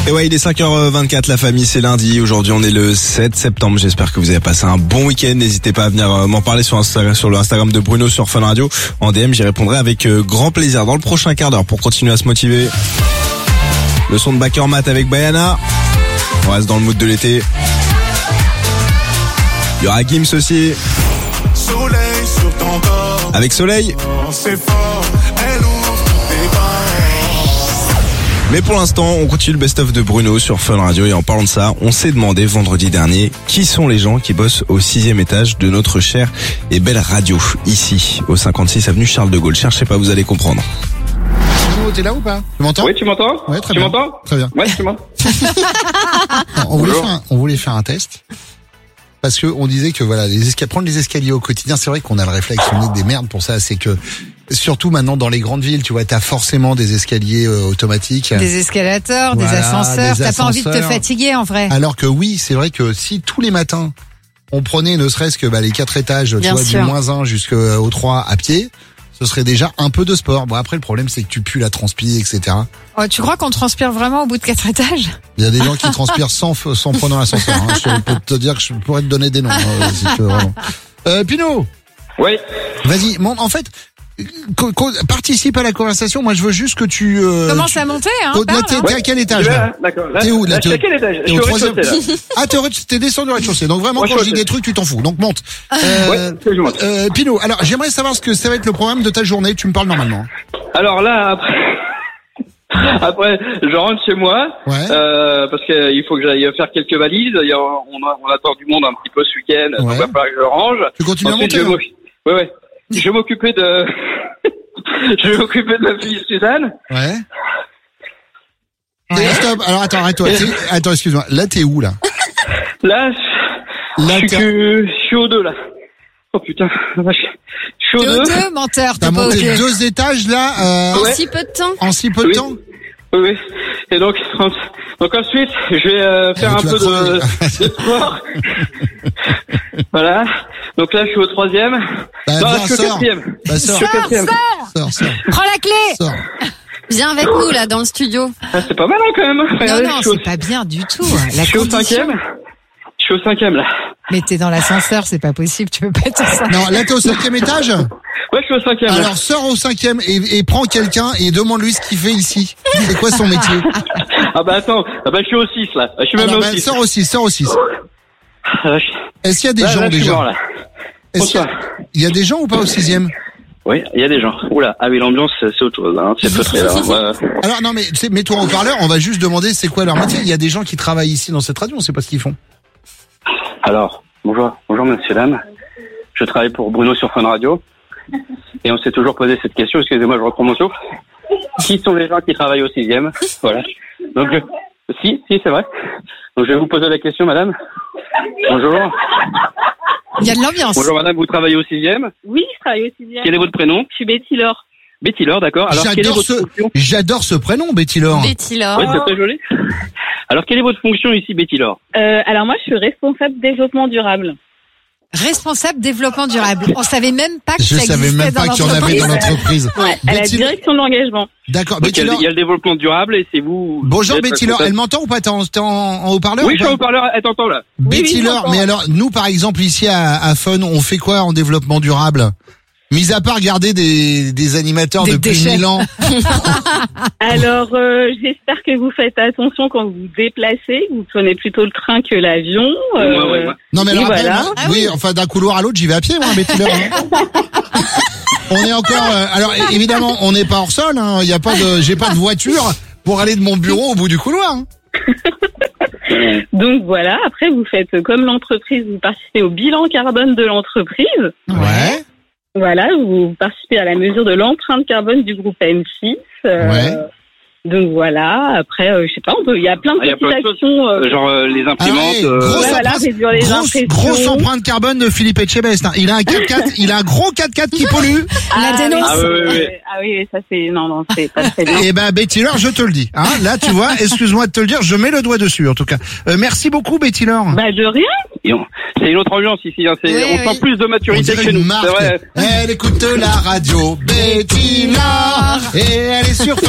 Et ouais, il est 5h24, la famille, c'est lundi. Aujourd'hui, on est le 7 septembre. J'espère que vous avez passé un bon week-end. N'hésitez pas à venir m'en parler sur le Instagram de Bruno sur Fun Radio. En DM, j'y répondrai avec grand plaisir dans le prochain quart d'heure pour continuer à se motiver. Le son de Bakermat avec Bayana. On reste dans le mood de l'été. Il y aura Gims aussi. Soleil sur ton corps. Avec Soleil. C'est fort, elle ouvre tes bras. Mais pour l'instant, on continue le best-of de Bruno sur Fun Radio. Et en parlant de ça, on s'est demandé vendredi dernier qui sont les gens qui bossent au 6e étage de notre chère et belle radio, ici, au 56 avenue Charles de Gaulle. Cherchez pas, vous allez comprendre. Bruno, t'es là ou pas? Tu m'entends? Oui, tu m'entends? Ouais, très tu bien. m'entends? Très bien. Ouais, tu m'entends? On voulait faire un test. Parce que on disait que voilà, prendre les escaliers au quotidien, c'est vrai qu'on a le réflexe, on est des merdes pour ça, c'est que surtout maintenant dans les grandes villes, tu vois, t'as forcément des escaliers automatiques, des escalators, voilà, des ascenseurs. des T'as pas envie de te ascenseurs. fatiguer en vrai. Alors que oui, c'est vrai que si tous les matins on prenait ne serait-ce que les 4 étages, tu Bien vois, sûr. du -1 jusqu'au 3 à pied, ce serait déjà un peu de sport. Bon après le problème c'est que tu pues la transpi, etc. Oh, tu crois qu'on transpire vraiment au bout de 4 étages? Il y a des gens qui transpirent sans prendre l'ascenseur. Hein. Je peux te dire que je pourrais te donner des noms si tu veux vraiment. Pino, Oui. vas-y. En fait, participe à la conversation. Moi, je veux juste que tu Commence à monter, hein. Là, parle, t'es hein. à quel étage là? D'accord. Là, T'es où, là, je suis à quel étage? Je suis au rez-de-chaussée, là. Ah, t'es descendu au rez-de-chaussée. Donc vraiment, Moi, quand je dis je- des trucs, tu t'en fous. Donc monte. Ouais, je monte. Pino, alors j'aimerais savoir ce que ça va être le programme de ta journée. Tu me parles normalement. Alors là, après, je rentre chez moi, Ouais. parce qu'il faut que j'aille faire quelques valises. On attend du monde un petit peu ce week-end, donc Ouais. il va falloir que je range. Tu continues à Ensuite, monter. ouais. Je vais m'occuper de, je vais m'occuper de ma fille Suzanne. Ouais. Stop. Alors attends, arrête-toi. Attends, excuse-moi. Là, t'es où là? Là, Là, je suis au 2 là. Oh putain, je suis au T'es 2. au 2, menteur, T'as t'es pas au monté 2. 2 étages là Ouais. Si peu de temps. en si peu de Oui. temps. Oui. Et donc ensuite, je vais faire un tu vas peu crever. de sport. Voilà. Donc là, je suis au 3e. Bah, Non, viens, je suis au sors. 4e. Bah, Je sors. suis au 4e. Sors. Prends la clé. Sors. Viens avec nous là dans le studio. Ah, c'est pas mal hein, quand même. Non, Regardez, non, je suis au- c'est pas bien du tout. je La suis au condition. 5e. Je suis au 5e là. Mais t'es dans l'ascenseur, c'est pas possible, tu peux pas être ça. Non, là t'es au 5e étage. Ouais, je suis au 5e. là. Alors sors au 5e et prends quelqu'un et demande-lui ce qu'il fait ici. C'est quoi son métier? Ah bah attends, je suis au 6 là. Je suis même Alors, au bah, 6. sors au 6. Ah, Est-ce qu'il y a des là, gens je suis déjà? mort là. Est-ce qu'il y a des gens ou pas au 6e? Oui, il y a des gens. Oula, ah oui, l'ambiance c'est autre chose. Hein. C'est feutré là. Ouais. Alors non mais tu sais, mets-toi en haut-parleur, on va juste demander c'est quoi leur métier. Il y a des gens qui travaillent ici dans cette radio, on sait pas ce qu'ils font. Alors, bonjour monsieur dame. Je travaille pour Bruno sur Fun Radio. Et on s'est toujours posé cette question, excusez-moi, je reprends mon souffle. Qui sont les gens qui travaillent au 6e? Voilà. Donc, si, c'est vrai. Donc, je vais vous poser la question, madame. Bonjour. Il y a de l'ambiance. Bonjour, madame, vous travaillez au 6e? Oui, je travaille au 6e. Quel est votre prénom? Je suis Betty Laure. Betty Laure, d'accord. Alors, quelle est votre fonction? J'adore ce prénom, Betty Laure. Betty Laure. Oui, c'est très joli. Alors, quelle est votre fonction ici, Betty Laure? Alors moi, je suis responsable développement durable. Responsable développement durable. On savait même pas que Je ça savais existait même pas dans qu'il y en avait dans l'entreprise. Ouais, à la Betty- direction de l'engagement. D'accord, Donc, Betty il Laure. y a le développement durable et c'est vous. Bonjour vous êtes Betty Laure, elle responsable. m'entend ou pas? T'es en haut-parleur? Oui, ou je pas suis au parleur, elle t'entend là. Betty oui, Laure, j'entends. mais alors nous par exemple ici à Fun, on fait quoi en développement durable? Mis à part garder des animateurs Des depuis déchets. 1000 ans. Alors, j'espère que vous faites attention quand vous vous déplacez, que vous prenez plutôt le train que l'avion. Ouais. Non mais Et alors après, voilà. moi, oui, enfin d'un couloir à l'autre, j'y vais à pied moi, Betty Laure. Hein. On est encore alors évidemment, on n'est pas hors sol hein, il y a pas de j'ai pas de voiture pour aller de mon bureau au bout du couloir. Hein. Donc voilà, après vous faites comme l'entreprise, vous participez au bilan carbone de l'entreprise. Ouais. Voilà, vous participez à la mesure de l'empreinte carbone du groupe M6. Ouais. Donc voilà, après, je sais pas, il y a plein de Il y a plein de petites choses. actions. Genre les imprimantes. Ah ouais, grosse Ouais, voilà, empreinte- réduire les impressions. grosse empreinte carbone de Philippe Etchebest. Hein. Il a un 4x4, il a un gros 4x4 qui pollue. La dénonce. Ah oui. Ah oui, ça c'est non, c'est pas très bien. Et ben Betty Laure, je te le dis. Hein. Là, tu vois, excuse-moi de te le dire, je mets le doigt dessus en tout cas. Merci beaucoup Betty Laure. Bah de rien. C'est une autre ambiance ici. Hein. Oui, on sent plus de On maturité dirait chez une nous. marque. C'est vrai. Elle écoute la radio Betty Laure et elle est sur